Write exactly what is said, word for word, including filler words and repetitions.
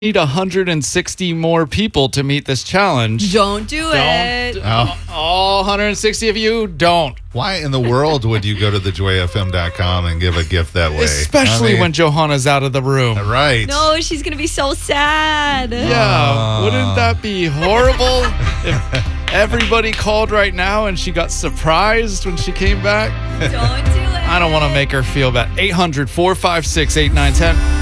need one hundred sixty more people to meet this challenge. Don't do it. Don't. Oh. All one hundred sixty of you, don't. Why in the world would you go to the joy f m dot com and give a gift that way? Especially I mean, when Johanna's out of the room. Right. No, she's going to be so sad. Yeah, Uh. wouldn't that be horrible if everybody called right now and she got surprised when she came back? Don't do it. I don't want to make her feel bad. eight hundred, four five six, eight nine one zero.